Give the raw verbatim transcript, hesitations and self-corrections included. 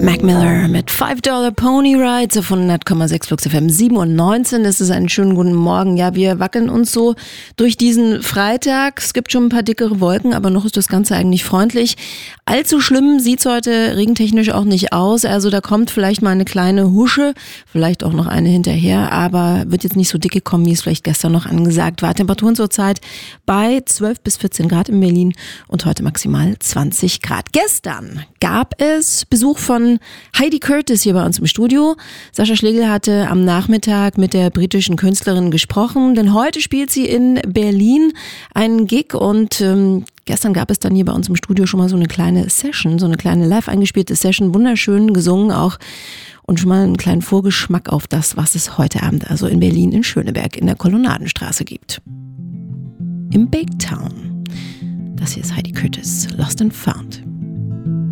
Mac Miller mit five Dollar Pony Rides auf hundert Komma sechs Flux F M sieben und neunzehn. Das ist einen schönen guten Morgen. Ja, wir wackeln uns so durch diesen Freitag. Es gibt schon ein paar dickere Wolken, aber noch ist das Ganze eigentlich freundlich. Allzu schlimm sieht's heute regentechnisch auch nicht aus. Also da kommt vielleicht mal eine kleine Husche, vielleicht auch noch eine hinterher, aber wird jetzt nicht so dicke kommen, wie es vielleicht gestern noch angesagt war. Temperaturen zurzeit bei zwölf bis vierzehn Grad in Berlin und heute maximal zwanzig Grad. Gestern gab es Besuch von Heidi Curtis hier bei uns im Studio. Sascha Schlegel hatte am Nachmittag mit der britischen Künstlerin gesprochen, denn heute spielt sie in Berlin einen Gig und ähm, gestern gab es dann hier bei uns im Studio schon mal so eine kleine Session, so eine kleine live eingespielte Session, wunderschön gesungen auch und schon mal einen kleinen Vorgeschmack auf das, was es heute Abend also in Berlin in Schöneberg in der Kolonnadenstraße gibt. Im Big Town. Das hier ist Heidi Curtis, Lost and Found.